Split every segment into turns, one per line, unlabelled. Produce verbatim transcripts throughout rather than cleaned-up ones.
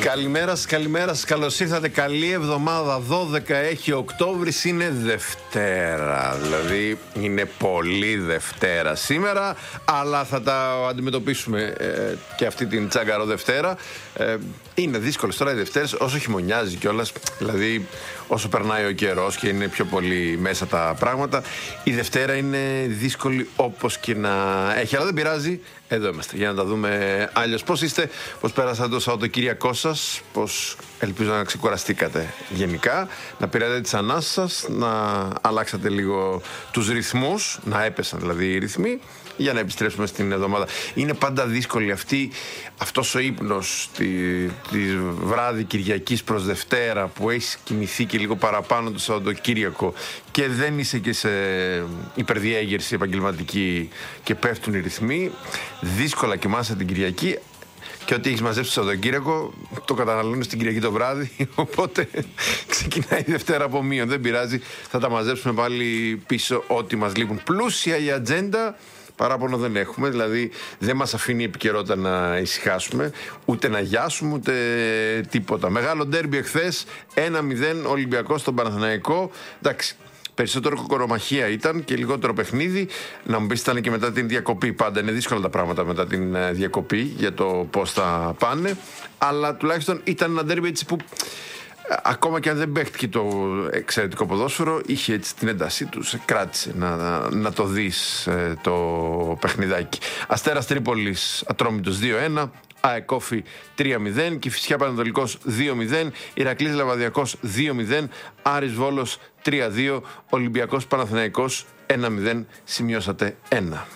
Καλημέρα σας, καλημέρα σας, καλώς ήρθατε, καλή εβδομάδα. Δώδεκα έχει Οκτώβρης, είναι Δευτέρα. Δηλαδή είναι πολύ Δευτέρα σήμερα, αλλά θα τα αντιμετωπίσουμε ε, και αυτή την τσαγκαρό Δευτέρα. Ε, είναι δύσκολες τώρα οι Δευτέρες, όσο χειμωνιάζει κιόλας, δηλαδή όσο περνάει ο καιρός και είναι πιο πολύ μέσα τα πράγματα. Η Δευτέρα είναι δύσκολη όπως και να έχει, αλλά δεν πειράζει. Εδώ είμαστε για να τα δούμε αλλιώς. Πώς είστε, πώς πέρασατε το Σαββατοκύριακό σας, πώς ελπίζω να ξεκουραστήκατε γενικά, να πήρατε τις ανάσες σας, να αλλάξατε λίγο τους ρυθμούς, να έπεσαν δηλαδή οι ρυθμοί, για να επιστρέψουμε στην εβδομάδα. Είναι πάντα δύσκολη αυτή, αυτός ο ύπνος τη, τη βράδυ Κυριακής προς Δευτέρα που έχεις κοιμηθεί και λίγο παραπάνω το Σαββατοκύριακο και δεν είσαι και σε υπερδιέγερση επαγγελματική και πέφτουν οι ρυθμοί. Δύσκολα κοιμάσαι την Κυριακή και ό,τι έχεις μαζέψει το Σαββατοκύριακο το καταναλώνεις την Κυριακή το βράδυ. Οπότε ξεκινάει η Δευτέρα από μείον. Δεν πειράζει, θα τα μαζέψουμε πάλι πίσω ό,τι μας λείπουν. Πλούσια η ατζέντα. Παράπονο δεν έχουμε, δηλαδή δεν μας αφήνει η επικαιρότητα να ησυχάσουμε, ούτε να γιάσουμε, ούτε τίποτα. Μεγάλο ντέρμπι εχθές, ένα μηδέν Ολυμπιακός στον Παναθηναϊκό. Εντάξει, περισσότερο κοκορομαχία ήταν και λιγότερο παιχνίδι. Να μου πεις, ήταν και μετά την διακοπή. Πάντα είναι δύσκολα τα πράγματα μετά την διακοπή για το πώς θα πάνε. Αλλά τουλάχιστον ήταν ένα ντέρμπι έτσι που, ακόμα και αν δεν παίχτηκε το εξαιρετικό ποδόσφαιρο, είχε έτσι την έντασή του, σε κράτησε να, να, να το δεις ε, το παιχνιδάκι. Αστέρας Τρίπολης Ατρόμητος δύο ένα, ΑΕΚ Όφη τρία μηδέν, Κηφισιά Πανατολικός δύο μηδέν, Ηρακλής Λεβαδιακός δύο μηδέν, Άρης Βόλος τρία δύο, Ολυμπιακός Παναθηναϊκός ένα μηδέν, σημειώσατε ένα.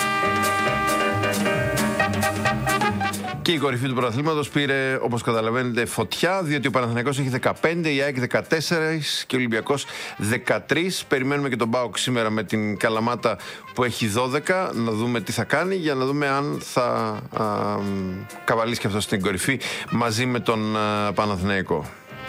Και η κορυφή του πρωταθλήματος πήρε, όπως καταλαβαίνετε, φωτιά, διότι ο Παναθηναϊκός έχει δεκαπέντε, η ΑΕΚ δεκατέσσερα και ο Ολυμπιακός δεκατρία. Περιμένουμε και τον ΠΑΟΚ σήμερα με την Καλαμάτα που έχει δώδεκα, να δούμε τι θα κάνει, για να δούμε αν θα α, καβαλήσει και αυτό στην κορυφή μαζί με τον α, Παναθηναϊκό.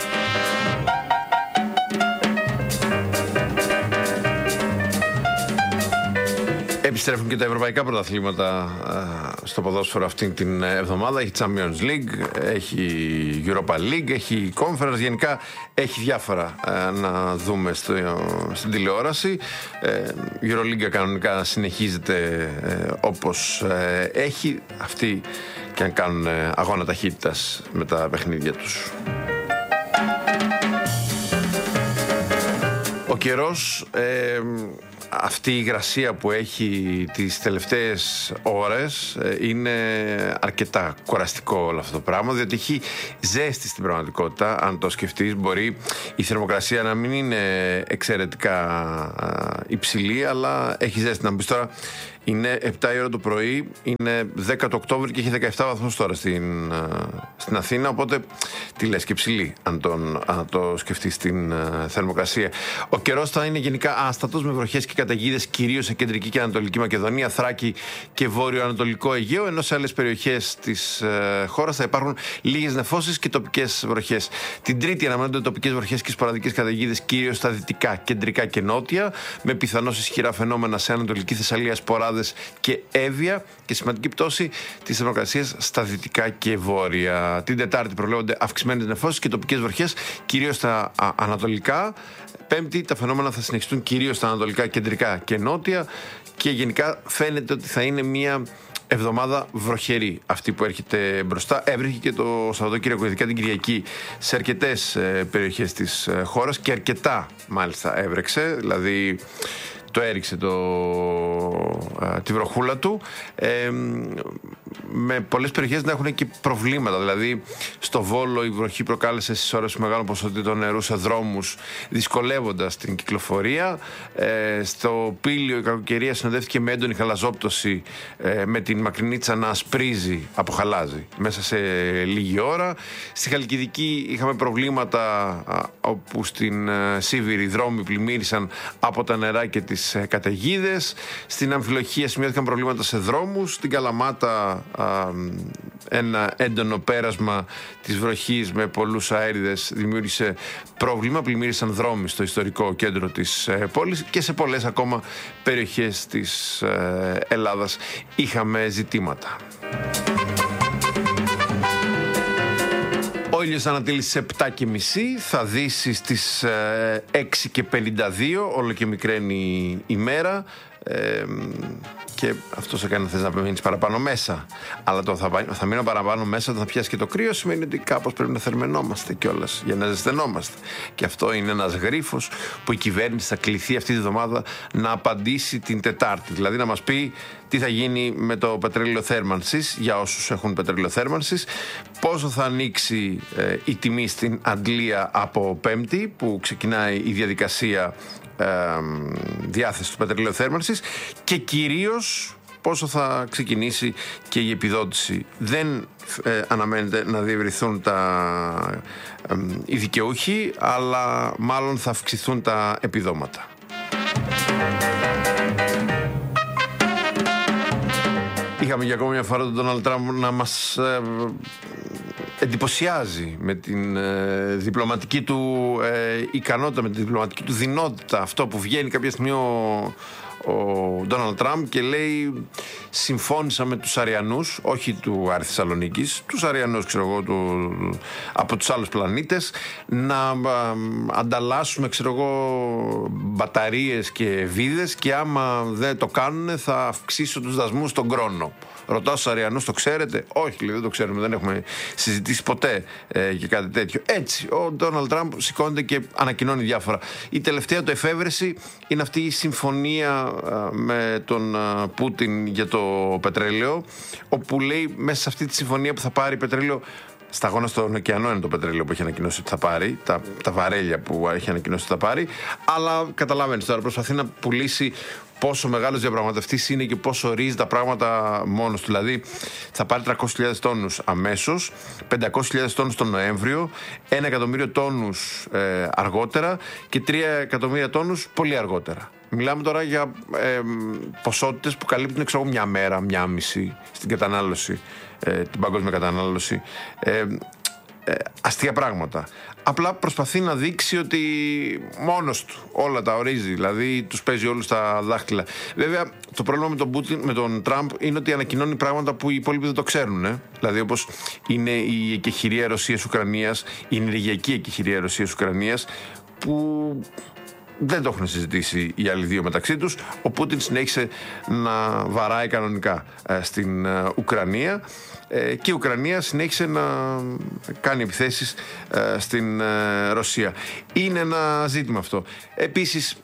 Επιστρέφουν και τα ευρωπαϊκά πρωταθλήματα στο ποδόσφαιρο αυτήν την εβδομάδα. Έχει Champions League, έχει Europa League, έχει Conference. Γενικά έχει διάφορα να δούμε στο, στην τηλεόραση. Η Euroliga κανονικά συνεχίζεται όπως έχει. Αυτοί και αν κάνουν αγώνα ταχύτητας με τα παιχνίδια τους. Ο καιρός, ε, αυτή η υγρασία που έχει τις τελευταίες ώρες είναι αρκετά κουραστικό όλο αυτό το πράγμα, διότι έχει ζέστη στην πραγματικότητα. Αν το σκεφτείς, μπορεί η θερμοκρασία να μην είναι εξαιρετικά υψηλή, αλλά έχει ζέστη. Να μου πεις τώρα, είναι επτά η ώρα το πρωί, είναι δέκα το Οκτώβρη και έχει δεκαεπτά βαθμούς τώρα στην, στην Αθήνα, οπότε τι λες, και ψηλή αν, τον, αν το σκεφτείς την uh, θερμοκρασία. Ο καιρός θα είναι γενικά άστατος με βροχές και καταιγίδες κυρίως σε κεντρική και ανατολική Μακεδονία, Θράκη και βόρειο-ανατολικό Αιγαίο, ενώ σε άλλες περιοχές της uh, χώρας θα υπάρχουν λίγες νεφώσεις και τοπικές βροχές. Την Τρίτη αναμένονται τοπικές βροχές και σποραδικές καταιγίδες κυρίως στα δυτικά, κεντρικά και νότια, με πιθανώς ισχυρά φαινόμενα σε ανατολική Θεσσαλία, σποράδες και Εύβοια, και σημαντική πτώση της θερμοκρασίας στα δυτικά και βόρεια. Την Τετάρτη προβλέπονται αυξημένες νεφώσεις και τοπικές βροχές κυρίως στα α, ανατολικά. Πέμπτη τα φαινόμενα θα συνεχιστούν κυρίως στα ανατολικά, κεντρικά και νότια, και γενικά φαίνεται ότι θα είναι μια εβδομάδα βροχερή αυτή που έρχεται μπροστά. Έβρεχε και το Σαββατοκύριακο, ειδικά την Κυριακή, σε αρκετές ε, περιοχές της ε, χώρας, και αρκετά μάλιστα έβρεξε, δηλαδή το έριξε το, α, τη βροχούλα του, ε, με πολλές περιοχές να έχουν και προβλήματα. Δηλαδή στο Βόλο η βροχή προκάλεσε στις ώρες μεγάλων ποσοτήτων νερού σε δρόμους, δυσκολεύοντας την κυκλοφορία. ε, στο Πήλιο η κακοκαιρία συνοδεύτηκε με έντονη χαλαζόπτωση, ε, με την Μακρινίτσα να ασπρίζει, αποχαλάζει μέσα σε λίγη ώρα. Στη Χαλκιδική είχαμε προβλήματα, α, όπου στην α, Σίβηρη οι δρόμοι πλημμύρισαν από τα νερά και τις καταιγίδες. Στην Αμφιλοχία σημειώθηκαν προβλήματα σε δρόμους. Στην Καλαμάτα α, ένα έντονο πέρασμα της βροχής με πολλούς αέριδες δημιούργησε πρόβλημα. Πλημμύρισαν δρόμοι στο ιστορικό κέντρο της ε, πόλης, και σε πολλές ακόμα περιοχές της ε, Ελλάδας είχαμε ζητήματα. Ο ήλιος ανατείλει στις επτά και μισή, θα δύσει στις ε, έξι και πενήντα δύο, όλο και μικραίνει η μέρα. Ε, και αυτό σε κάνει να θες να μείνεις παραπάνω μέσα. Αλλά το θα, θα μείνω παραπάνω μέσα όταν θα πιάσει και το κρύο, σημαίνει ότι κάπως πρέπει να θερμαινόμαστε κιόλας για να ζεσθενόμαστε. Και αυτό είναι ένας γρίφος που η κυβέρνηση θα κληθεί αυτή τη βδομάδα να απαντήσει την Τετάρτη. Δηλαδή να μας πει τι θα γίνει με το πετρέλαιο θέρμανσης, για όσους έχουν πετρέλαιο θέρμανσης, πόσο θα ανοίξει ε, η τιμή στην Αντλία από Πέμπτη, που ξεκινάει η διαδικασία Ε, διάθεση του πετρελαίου θέρμανσης, και κυρίως πόσο θα ξεκινήσει και η επιδότηση. Δεν ε, αναμένεται να διευρυθούν τα, ε, οι δικαιούχοι, αλλά μάλλον θα αυξηθούν τα επιδόματα. Είχαμε για ακόμη μια φορά τον Ντόναλντ Τραμπ να μας ε, εντυπωσιάζει με την ε, διπλωματική του ε, ικανότητα, με την διπλωματική του δυνότητα. Αυτό που βγαίνει κάποια στιγμή ο, ο Ντόναλντ Τραμπ και λέει συμφώνησα με τους Αριανούς, όχι του Άρη Θεσσαλονίκης, τους Αριανούς ξέρω εγώ του, από τους άλλους πλανήτες, να α, ανταλλάσσουμε ξέρω εγώ μπαταρίες και βίδες, και άμα δεν το κάνουν θα αυξήσω τους δασμούς στον Κρόνο. Ρωτάω στους Αριανούς, το ξέρετε? Όχι, λέει, δεν το ξέρουμε, δεν έχουμε συζητήσει ποτέ ε, και κάτι τέτοιο. Έτσι, ο Ντόναλντ Τραμπ σηκώνεται και ανακοινώνει διάφορα. Η τελευταία του εφεύρεση είναι αυτή η συμφωνία ε, με τον ε, Πούτιν για το πετρέλαιο, όπου λέει μέσα σε αυτή τη συμφωνία που θα πάρει πετρέλαιο. Σταγόνα στον ωκεανό είναι το πετρέλαιο που έχει ανακοινώσει ότι θα πάρει, τα, τα βαρέλια που έχει ανακοινώσει ότι θα πάρει. Αλλά καταλαβαίνεις τώρα, προσπαθεί να πουλήσει πόσο μεγάλος διαπραγματευτής είναι και πόσο ορίζει τα πράγματα μόνος του. Δηλαδή θα πάρει τριακόσιες χιλιάδες τόνους αμέσως, πεντακόσιες χιλιάδες τόνους τον Νοέμβριο, ένα εκατομμύριο τόνους ε, αργότερα και τρία εκατομμύρια τόνους πολύ αργότερα. Μιλάμε τώρα για ε, ποσότητες που καλύπτουν ξέρω, μια μέρα, μια μισή στην κατανάλωση, ε, την παγκόσμια κατανάλωση. Ε, ε, αστεία πράγματα. Απλά προσπαθεί να δείξει ότι μόνος του όλα τα ορίζει, δηλαδή τους παίζει όλους τα δάχτυλα. Βέβαια, το πρόβλημα με τον, Πούτιν, με τον Τραμπ είναι ότι ανακοινώνει πράγματα που οι υπόλοιποι δεν το ξέρουν. Ε? Δηλαδή, όπως είναι η εκεχηρία Ρωσίας-Ουκρανίας, η ενεργειακή εκεχηρία Ρωσίας-Ουκρανίας, που δεν το έχουν συζητήσει οι άλλοι δύο μεταξύ τους. Ο Πούτιν συνέχισε να βαράει κανονικά ε, στην ε, Ουκρανία. Και η Ουκρανία συνέχισε να κάνει επιθέσεις ε, στην ε, Ρωσία. Είναι ένα ζήτημα αυτό. Επίσης,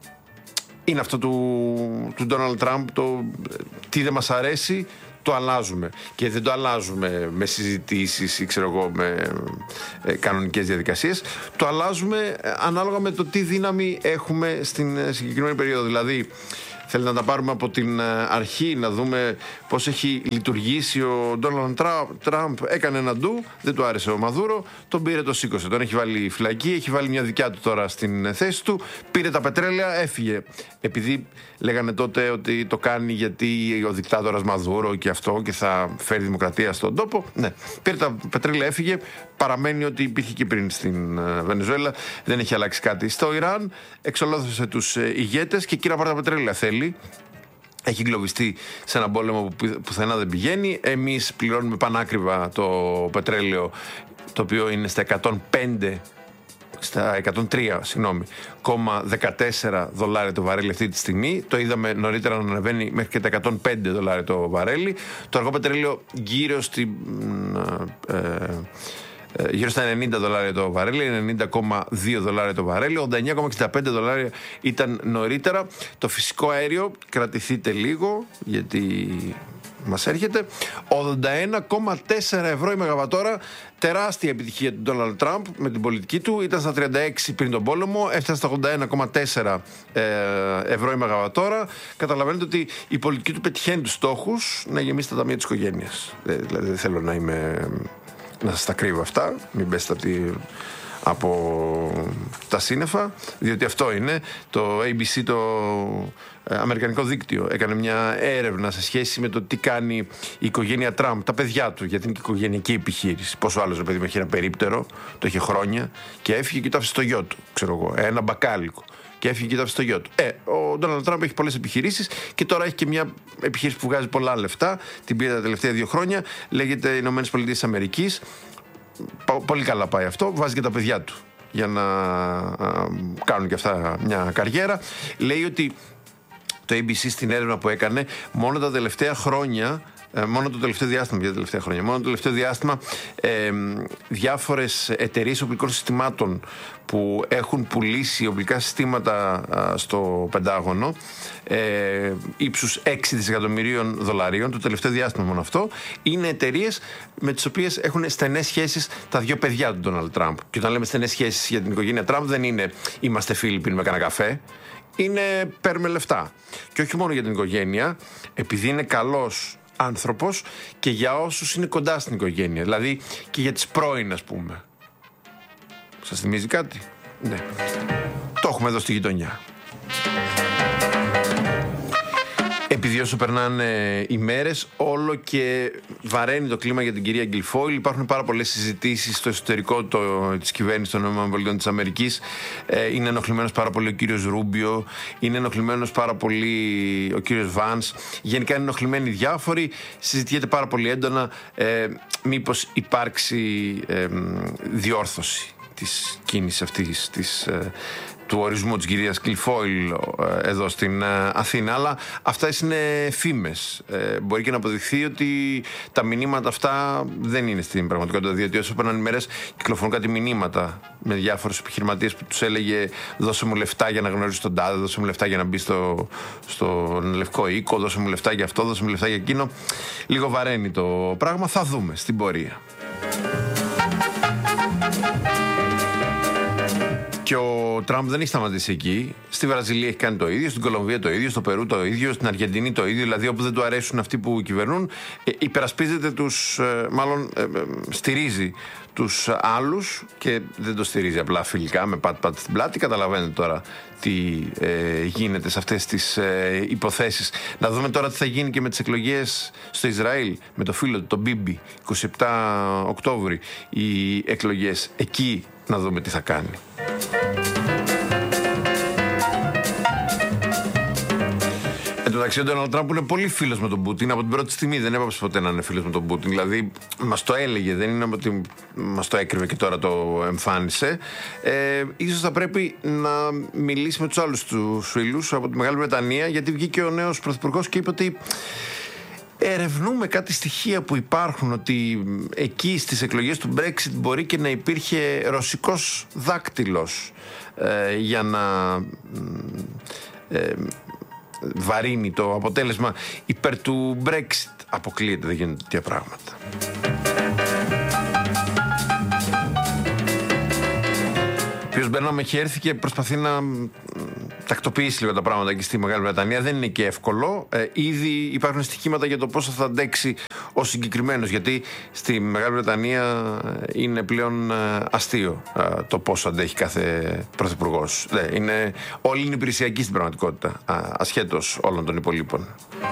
είναι αυτό του Ντόναλντ Τραμπ, το τι δεν μας αρέσει, το αλλάζουμε. Και δεν το αλλάζουμε με συζητήσεις ή ξέρω εγώ με ε, κανονικές διαδικασίες. Το αλλάζουμε ε, ανάλογα με το τι δύναμη έχουμε στην ε, συγκεκριμένη περίοδο. Δηλαδή, θέλει να τα πάρουμε από την αρχή, να δούμε πώς έχει λειτουργήσει ο Ντόναλντ Τραμπ. Έκανε ένα ντου, δεν του άρεσε ο Μαδούρο, τον πήρε, το σήκωσε. Τον έχει βάλει φυλακή, έχει βάλει μια δικιά του τώρα στην θέση του. Πήρε τα πετρέλαια, έφυγε. Επειδή λέγανε τότε ότι το κάνει γιατί ο δικτάτορας Μαδούρο και αυτό και θα φέρει δημοκρατία στον τόπο. Ναι, πήρε τα πετρέλαια, έφυγε. Παραμένει ότι υπήρχε και πριν στην Βενεζουέλα. Δεν έχει αλλάξει κάτι. Στο Ιράν εξολόθρεσε τους ηγέτες και εκεί να πάρει τα πετρέλαια θέλει. Έχει εγκλωβιστεί σε έναν πόλεμο που πουθενά δεν πηγαίνει. Εμείς πληρώνουμε πανάκριβα το πετρέλαιο, το οποίο είναι στα εκατόν πέντε, στα εκατόν τρία, συγγνώμη, κόμμα δεκατέσσερα δολάρια το βαρέλι αυτή τη στιγμή. Το είδαμε νωρίτερα να ανεβαίνει μέχρι και τα εκατόν πέντε δολάρια το βαρέλι. Το αργό πετρέλαιο γύρω στη... Ε, ε, γύρω στα ενενήντα δολάρια το βαρέλι, ενενήντα κόμμα δύο δολάρια το βαρέλι, ογδόντα εννιά κόμμα εξήντα πέντε δολάρια ήταν νωρίτερα. Το φυσικό αέριο, κρατηθείτε λίγο γιατί μας έρχεται, ογδόντα ένα κόμμα τέσσερα ευρώ η μεγαβατόρα. Τεράστια επιτυχία του Ντόναλντ Τραμπ με την πολιτική του. Ήταν στα τριάντα έξι πριν τον πόλεμο, έφτασε στα ογδόντα ένα κόμμα τέσσερα ευρώ η μεγαβατόρα. Καταλαβαίνετε ότι η πολιτική του πετυχαίνει τους στόχους να γεμίσει τα ταμεία της οικογένειας. Δηλαδή δεν θέλω να είμαι... να σας τα κρύβω αυτά, μην πέσετε από, τη, από τα σύννεφα, διότι αυτό είναι. Το έι μπι σι, το ε, αμερικανικό δίκτυο, έκανε μια έρευνα σε σχέση με το τι κάνει η οικογένεια Τραμπ, τα παιδιά του, γιατί είναι και οικογενειακή επιχείρηση. Πόσο άλλο παιδί μου έχει ένα περίπτερο, το είχε χρόνια και έφυγε και το άφησε στο γιο του, ξέρω εγώ, ένα μπακάλικο. Και έφυγε και το άφησε στο γιο του. Ε, ο Ντόναλντ Τραμπ έχει πολλές επιχειρήσεις και τώρα έχει και μια επιχείρηση που βγάζει πολλά λεφτά. Την πήρε τα τελευταία δύο χρόνια. Λέγεται Ηνωμένες Πολιτείες Αμερικής. πολύ καλά πάει αυτό. Βάζει και τα παιδιά του για να α, κάνουν και αυτά μια καριέρα. Λέει ότι το έι μπι σι στην έρευνα που έκανε, μόνο τα τελευταία χρόνια, μόνο το τελευταίο διάστημα, για τα τελευταία χρόνια, μόνο το τελευταίο διάστημα, ε, διάφορες εταιρείες οπλικών συστημάτων που έχουν πουλήσει οπλικά συστήματα α, στο Πεντάγωνο, ε, ύψους έξι δισεκατομμυρίων δολαρίων, το τελευταίο διάστημα μόνο αυτό, είναι εταιρείες με τις οποίες έχουν στενές σχέσεις τα δύο παιδιά του Ντόναλντ Τραμπ. Και όταν λέμε στενές σχέσεις για την οικογένεια Τραμπ, δεν είναι είμαστε φίλοι, πίνουμε κανένα καφέ. Είναι παίρνουμε λεφτά. Και όχι μόνο για την οικογένεια, επειδή είναι καλός άνθρωπος και για όσους είναι κοντά στην οικογένεια. Δηλαδή και για τις πρώην, ας πούμε. Σας θυμίζει κάτι? Ναι. Το έχουμε εδώ στη γειτονιά. Επειδή όσο περνάνε οι μέρες, όλο και βαραίνει το κλίμα για την κυρία Γκουιλφόιλ. Υπάρχουν πάρα πολλές συζητήσεις στο εσωτερικό το, της κυβέρνησης των ΗΠΑ της Αμερικής. Ε, είναι ενοχλημένος πάρα πολύ ο κύριος Ρούμπιο, είναι ενοχλημένος πάρα πολύ ο κύριος Βάνς. Γενικά είναι ενοχλημένοι διάφοροι. Συζητιέται πάρα πολύ έντονα ε, μήπως υπάρξει ε, διόρθωση της κίνησης αυτής της ε, του ορισμού της κυρίας Γκουιλφόιλ εδώ στην Αθήνα, αλλά αυτά είναι φήμες. Ε, μπορεί και να αποδειχθεί ότι τα μηνύματα αυτά δεν είναι στην πραγματικότητα, διότι όσο περνάνε οι μέρες κυκλοφορούν κάτι μηνύματα με διάφορους επιχειρηματίες που τους έλεγε δώσε μου λεφτά για να γνωρίσεις τον τάδε, δώσε μου λεφτά για να μπει στο, στον Λευκό Οίκο, δώσε μου λεφτά για αυτό, δώσε μου λεφτά για εκείνο. Λίγο βαραίνει το πράγμα, θα δούμε στην πορεία. Και ο Τραμπ δεν έχει σταματήσει εκεί. Στη Βραζιλία έχει κάνει το ίδιο, στην Κολομβία το ίδιο, στο Περού το ίδιο, στην Αργεντινή το ίδιο. Δηλαδή, όπου δεν του αρέσουν αυτοί που κυβερνούν, ε, υπερασπίζεται τους, ε, μάλλον ε, ε, στηρίζει τους άλλους και δεν το στηρίζει απλά φιλικά με πατ-πατ στην πλάτη. Καταλαβαίνετε τώρα τι ε, γίνεται σε αυτές τις ε, υποθέσεις. Να δούμε τώρα τι θα γίνει και με τις εκλογές στο Ισραήλ, με το φίλο του, τον Μπίμπι, εικοστή εβδόμη Οκτώβρη, οι εκλογές. Εκεί να δούμε τι θα κάνει. Εν τω μεταξύ, ο Ντόναλντ Τραμπ είναι πολύ φίλος με τον Πούτιν. Από την πρώτη στιγμή δεν έπαψε ποτέ να είναι φίλος με τον Πούτιν. Δηλαδή, μας το έλεγε, δεν είναι ότι μας το έκρυβε και τώρα το εμφάνισε. Ε, ίσως θα πρέπει να μιλήσει με τους άλλους τους φίλους από τη Μεγάλη Βρετανία, γιατί βγήκε ο νέος πρωθυπουργός και είπε ότι ερευνούμε κάτι στοιχεία που υπάρχουν, ότι εκεί στις εκλογές του Brexit μπορεί και να υπήρχε ρωσικός δάκτυλος ε, για να ε, βαρύνει το αποτέλεσμα υπέρ του Brexit. Αποκλείεται, δεν γίνονται τέτοια πράγματα. Ο οποίος Μπέρναμ έχει έρθει και προσπαθεί να τακτοποιήσει λίγο τα πράγματα εκεί στη Μεγάλη Βρετανία. Δεν είναι και εύκολο. Ε, ήδη υπάρχουν στοιχήματα για το πόσο θα αντέξει ο συγκεκριμένος. Γιατί στη Μεγάλη Βρετανία είναι πλέον αστείο ε, το πόσο αντέχει κάθε πρωθυπουργός. Ε, είναι, όλοι είναι υπηρεσιακοί στην πραγματικότητα, ασχέτως όλων των υπολείπων.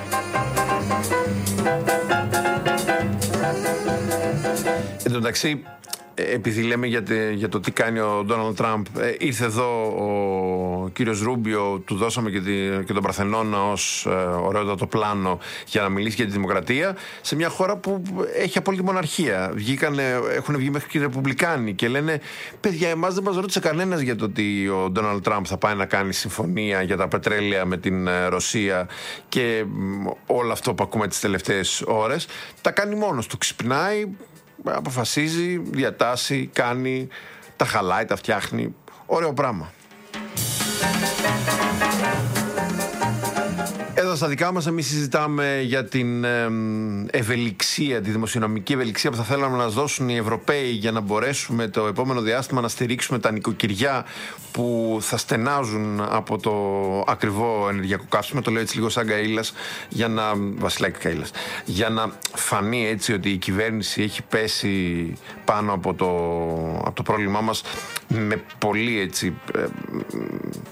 Εν τω μεταξύ, επειδή λέμε για, τε, για το τι κάνει ο Ντόναλντ Τραμπ, ε, ήρθε εδώ ο κύριος Ρούμπιο, του δώσαμε και, τη, και τον Παρθενώνα ως ε, ωραιότατο πλάνο για να μιλήσει για τη δημοκρατία σε μια χώρα που έχει απόλυτη μοναρχία. Βγήκανε, έχουν βγει μέχρι και οι Ρεπουμπλικάνοι και λένε παιδιά, εμάς δεν μας ρώτησε κανένας για το ότι ο Ντόναλντ Τραμπ θα πάει να κάνει συμφωνία για τα πετρέλαια με την ε, Ρωσία και μ, όλο αυτό που ακούμε τις τελευταίες ώρες. Τα κάνει μόνος του, ξυπνάει, αποφασίζει, διατάσσει, κάνει, τα χαλάει, τα φτιάχνει. Ωραίο πράγμα. Εδώ στα δικά μας εμείς συζητάμε για την ευελιξία, τη δημοσιονομική ευελιξία που θα θέλαμε να μας δώσουν οι Ευρωπαίοι για να μπορέσουμε το επόμενο διάστημα να στηρίξουμε τα νοικοκυριά που θα στενάζουν από το ακριβό ενεργειακό καύσιμο. Το λέω έτσι λίγο σαν Καΐλας, για να, Βασιλάκη Καΐλας, για να φανεί έτσι ότι η κυβέρνηση έχει πέσει πάνω από το, από το πρόβλημά μας με πολύ έτσι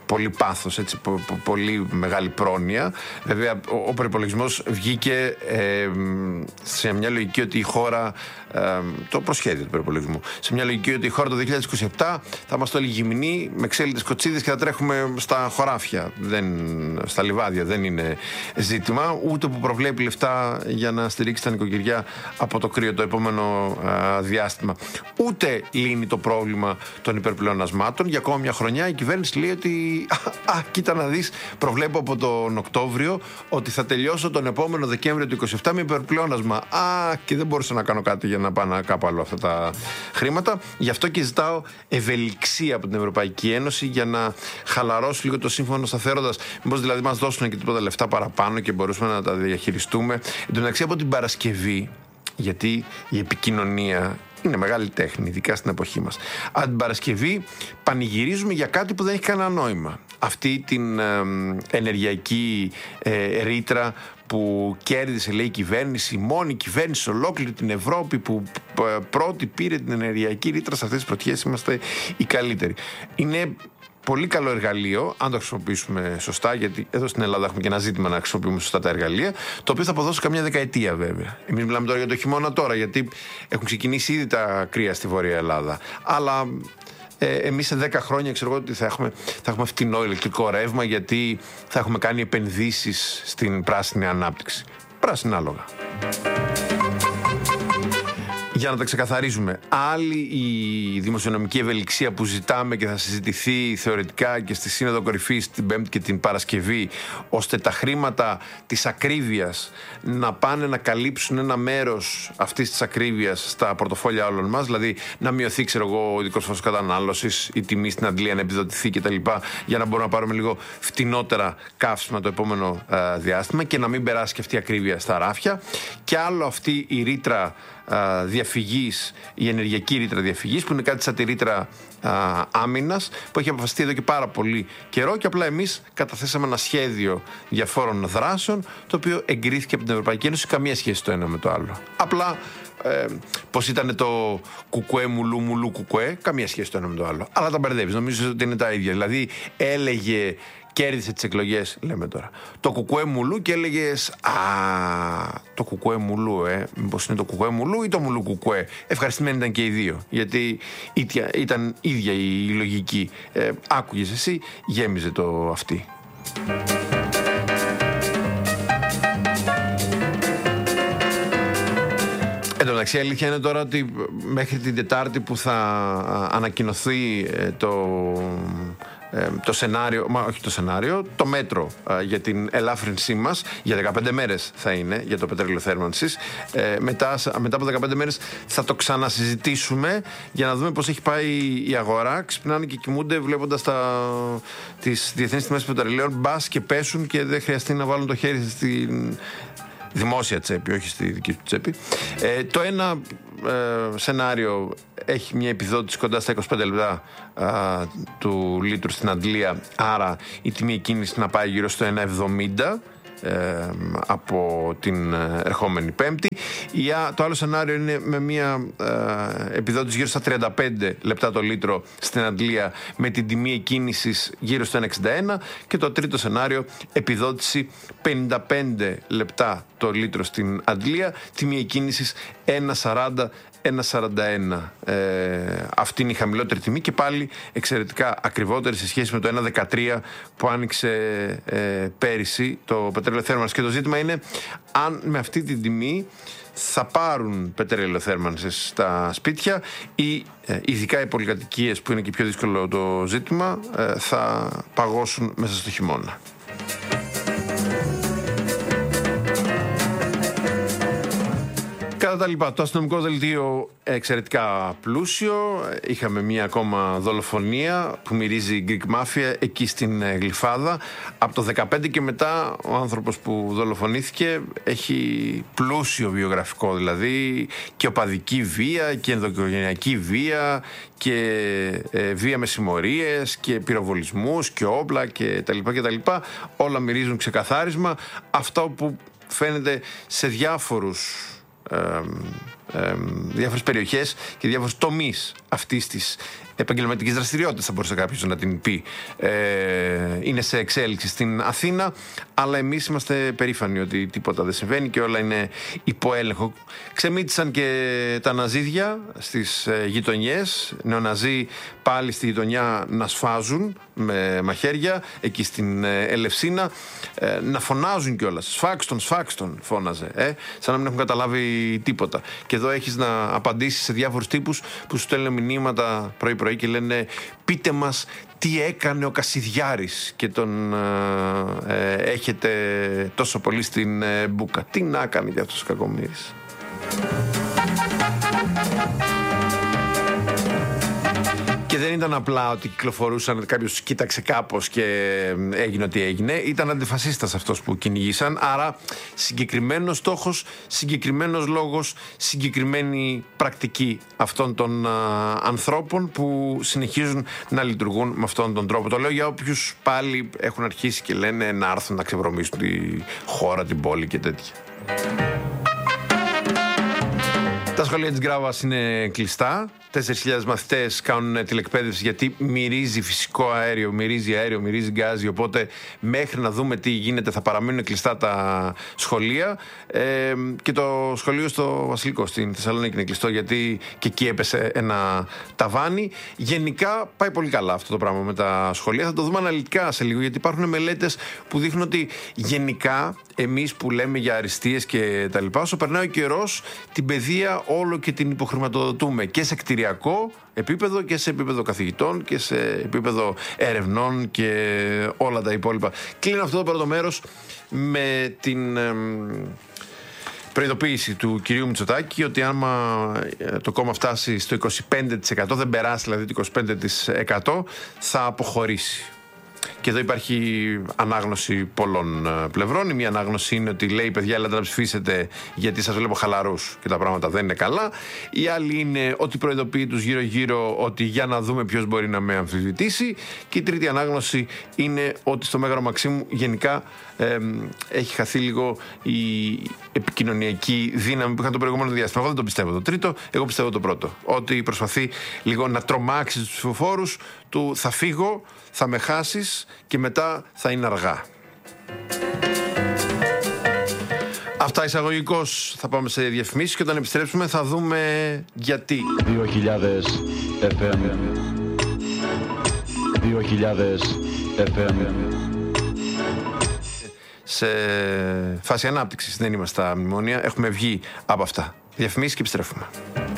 πολύ πάθος, έτσι, πο, πο, πολύ μεγάλη πρόνοια. Βέβαια, ο, ο προϋπολογισμός βγήκε ε, σε μια λογική ότι η χώρα, ε, το προσχέδιο του προϋπολογισμού, σε μια λογική ότι η χώρα το δύο χιλιάδες είκοσι επτά θα είμαστε όλοι γυμνοί με ξέλιτες κοτσίδες και θα τρέχουμε στα χωράφια, δεν, στα λιβάδια. Δεν είναι ζήτημα, ούτε που προβλέπει λεφτά για να στηρίξει τα νοικοκυριά από το κρύο το επόμενο α, διάστημα. Ούτε λύνει το πρόβλημα των υπερπλεονασμάτων. Για ακόμα μια χρονιά η κυβέρνηση λέει ότι α, α, κοίτα να δεις, προβλέπω από τον Οκτώβριο ότι θα τελειώσω τον επόμενο Δεκέμβριο του είκοσι επτά με υπερπλεόνασμα. Α, και δεν μπορούσα να κάνω κάτι για να πάνε κάπου άλλο αυτά τα χρήματα. Γι' αυτό και ζητάω ευελιξία από την Ευρωπαϊκή Ένωση για να χαλαρώσει λίγο το σύμφωνο σταθερότητας. Μήπως δηλαδή μας δώσουν και τίποτα λεφτά παραπάνω και μπορούμε να τα διαχειριστούμε. Εν τω μεταξύ, από την Παρασκευή, γιατί η επικοινωνία είναι μεγάλη τέχνη, ειδικά στην εποχή μας, από την Παρασκευή πανηγυρίζουμε για κάτι που δεν έχει κανένα νόημα. Αυτή την ε, ενεργειακή ε, ρήτρα που κέρδισε, λέει, η κυβέρνηση, η μόνη κυβέρνηση σε ολόκληρη την Ευρώπη που πρώτη πήρε την ενεργειακή ρήτρα. Σε αυτές τις πρωτιές είμαστε οι καλύτεροι. Είναι πολύ καλό εργαλείο, αν το χρησιμοποιήσουμε σωστά, γιατί εδώ στην Ελλάδα έχουμε και ένα ζήτημα να χρησιμοποιούμε σωστά τα εργαλεία, το οποίο θα αποδώσει καμιά δεκαετία βέβαια. Εμείς μιλάμε τώρα για το χειμώνα τώρα, γιατί έχουν ξεκινήσει ήδη τα κρύα στη Βόρεια Ελλάδα. Αλλά ε, εμείς σε δέκα χρόνια ξέρω εγώ ότι θα έχουμε, θα έχουμε φτηνό ηλεκτρικό ρεύμα, γιατί θα έχουμε κάνει επενδύσεις στην πράσινη ανάπτυξη. Πράσινα άλογα. Για να τα ξεκαθαρίζουμε, άλλη η δημοσιονομική ευελιξία που ζητάμε και θα συζητηθεί θεωρητικά και στη Σύνοδο Κορυφής την Πέμπτη και την Παρασκευή, ώστε τα χρήματα της ακρίβειας να πάνε να καλύψουν ένα μέρος αυτής της ακρίβειας στα πορτοφόλια όλων μας, δηλαδή να μειωθεί, ξέρω εγώ, ο ειδικός φόρος κατανάλωσης, η τιμή στην Αντλία να επιδοτηθεί κτλ., για να μπορούμε να πάρουμε λίγο φτηνότερα καύσιμα το επόμενο α, διάστημα και να μην περάσει και αυτή η ακρίβεια στα ράφια. Και άλλο αυτή η ρήτρα διαφυγής, η ενεργειακή ρήτρα διαφυγής, που είναι κάτι σαν τη ρήτρα άμυνας, που έχει αποφασιστεί εδώ και πάρα πολύ καιρό και απλά εμείς καταθέσαμε ένα σχέδιο διαφόρων δράσεων, το οποίο εγκρίθηκε από την Ευρωπαϊκή Ένωση, καμία σχέση το ένα με το άλλο. Απλά ε, πως ήταν το κουκουέ μουλού μουλού κουκουέ, καμία σχέση το ένα με το άλλο. Αλλά τα μπερδεύεις, νομίζω ότι είναι τα ίδια. Δηλαδή έλεγε, κέρδισε τις εκλογές, λέμε τώρα, το κουκουέ μουλού και έλεγες α, το κουκουέ μουλού, ε, μήπως είναι το κουκουέ μουλού ή το μουλού κουκουέ. Ευχαριστημένοι ήταν και οι δύο, γιατί ήταν ίδια η λογική. Ε, άκουγες εσύ, γέμιζε το αυτή. Εν τω μεταξύ, η αλήθεια είναι τώρα ότι μέχρι την Τετάρτη που θα ανακοινωθεί το, το σενάριο, μα όχι το σενάριο, το μέτρο για την ελάφρυνσή μας, για δεκαπέντε μέρες θα είναι για το πετρέλαιο θέρμανσης. Ε, μετά, μετά από δεκαπέντε μέρες θα το ξανασυζητήσουμε για να δούμε πώς έχει πάει η αγορά. Ξυπνάνε και κοιμούνται βλέποντας τα, τις διεθνείς τιμές πετρελαίων, μπας και πέσουν και δεν χρειαστεί να βάλουν το χέρι στην δημόσια τσέπη, όχι στη δική του τσέπη. Ε, το ένα ε, σενάριο έχει μια επιδότηση κοντά στα είκοσι πέντε λεπτά ε, του λίτρου στην Αντλία, άρα η τιμή εκκίνηση να πάει γύρω στο ένα εβδομήντα ε, από την ερχόμενη Πέμπτη. Η, το άλλο σενάριο είναι με μια ε, επιδότηση γύρω στα τριάντα πέντε λεπτά το λίτρο στην Αντλία, με την τιμή εκκίνησης γύρω στο ένα εξήντα ένα, και το τρίτο σενάριο επιδότηση πενήντα πέντε λεπτά το λίτρο στην Αντλία, τιμή εκκίνησης ένα σαράντα ένα σαράντα ένα. Ε, αυτή είναι η χαμηλότερη τιμή και πάλι εξαιρετικά ακριβότερη σε σχέση με το ένα δεκατρία που άνοιξε ε, πέρυσι το πετρέλαιο θέρμανσης. Και το ζήτημα είναι αν με αυτή την τιμή θα πάρουν πετρέλαιο θέρμανσης στα σπίτια ή ε, ειδικά οι πολυκατοικίες, που είναι και πιο δύσκολο το ζήτημα, ε, θα παγώσουν μέσα στο χειμώνα. Κατά τα λοιπά, το αστυνομικό δελτίο εξαιρετικά πλούσιο. Είχαμε μία ακόμα δολοφονία που μυρίζει Greek Mafia εκεί στην Γλυφάδα. Από το δεκαπέντε και μετά ο άνθρωπος που δολοφονήθηκε έχει πλούσιο βιογραφικό, δηλαδή και οπαδική βία και ενδοοικογενειακή βία και ε, βία με συμμορίες και πυροβολισμούς και όπλα και τα λοιπά και τα λοιπά. Όλα μυρίζουν ξεκαθάρισμα. Αυτό που φαίνεται σε διάφορους Ε, ε, διάφορες περιοχές και διάφορους τόπους τομείς αυτής της επαγγελματικής δραστηριότητας, θα μπορούσε κάποιος να την πει. Ε, είναι σε εξέλιξη στην Αθήνα, αλλά εμείς είμαστε περήφανοι ότι τίποτα δεν συμβαίνει και όλα είναι υπό έλεγχο. Ξεμύτησαν και τα ναζίδια στις ε, γειτονιές, νεοναζί πάλι στη γειτονιά να σφάζουν με μαχαίρια, εκεί στην ε, Ελευσίνα, ε, να φωνάζουν κιόλας. Σφάξτον, σφάξτον, φώναζε, ε, σαν να μην έχουν καταλάβει τίποτα. Και εδώ έχεις να απαντήσεις σε διάφορους τύπους που σου στέλνουν μηνύματα πρωί-πρωί και λένε πείτε μας τι έκανε ο Κασιδιάρης και τον ε, ε, έχετε τόσο πολύ στην ε, μπούκα. Τι να κάνει για αυτός ο κακομοίρης. Και δεν ήταν απλά ότι κυκλοφορούσαν, κάποιος κοίταξε κάπως και έγινε ό,τι έγινε. Ήταν αντιφασίστας αυτός που κυνηγήσαν. Άρα συγκεκριμένος στόχος, συγκεκριμένος λόγος, συγκεκριμένη πρακτική αυτών των α, ανθρώπων που συνεχίζουν να λειτουργούν με αυτόν τον τρόπο. Το λέω για όποιους πάλι έχουν αρχίσει και λένε να έρθουν να ξεβρωμίσουν τη χώρα, την πόλη και τέτοια. Τα σχολεία της Γκράβας είναι κλειστά. τέσσερις χιλιάδες μαθητές κάνουν τηλεκπαίδευση γιατί μυρίζει φυσικό αέριο, μυρίζει αέριο, μυρίζει γκάζι. Οπότε μέχρι να δούμε τι γίνεται θα παραμείνουν κλειστά τα σχολεία. Ε, και το σχολείο στο Βασιλικό στην Θεσσαλονίκη είναι κλειστό γιατί και εκεί έπεσε ένα ταβάνι. Γενικά πάει πολύ καλά αυτό το πράγμα με τα σχολεία. Θα το δούμε αναλυτικά σε λίγο γιατί υπάρχουν μελέτες που δείχνουν ότι γενικά εμείς που λέμε για αριστείες και τα λοιπά, όσο περνάει ο καιρός, την παιδεία όλο και την υποχρηματοδοτούμε και σε κτηριακό επίπεδο και σε επίπεδο καθηγητών και σε επίπεδο ερευνών και όλα τα υπόλοιπα. Κλείνω αυτό το πρώτο μέρος με την εμ, προειδοποίηση του κυρίου Μητσοτάκη ότι άμα το κόμμα φτάσει στο είκοσι πέντε τοις εκατό, δεν περάσει δηλαδή το είκοσι πέντε τοις εκατό, θα αποχωρήσει. Και εδώ υπάρχει ανάγνωση πολλών πλευρών. Η μία ανάγνωση είναι ότι λέει παιδιά έλατε να ψηφίσετε γιατί σας βλέπω χαλαρούς και τα πράγματα δεν είναι καλά. Η άλλη είναι ότι προειδοποιεί τους γύρω γύρω ότι για να δούμε ποιος μπορεί να με αμφισβητήσει. Και η τρίτη ανάγνωση είναι ότι στο Μέγαρο Μαξίμου γενικά ε, έχει χαθεί λίγο η επικοινωνιακή δύναμη που είχαν το προηγούμενο διάστημα. Εγώ δεν το πιστεύω το τρίτο, εγώ πιστεύω το πρώτο. Ότι προσπαθεί λίγο να τρομάξει τους ψηφοφόρους του θα φύγω, θα με χάσεις και μετά θα είναι αργά. Αυτά εισαγωγικώς, θα πάμε σε διαφημίσεις και όταν επιστρέψουμε θα δούμε γιατί.
δύο χιλιάδες εφ εμ δύο χιλιάδες εφ εμ
Σε φάση ανάπτυξης δεν είμαστε στα μνημόνια, έχουμε βγει από αυτά. Διαφημίσεις και επιστρέφουμε.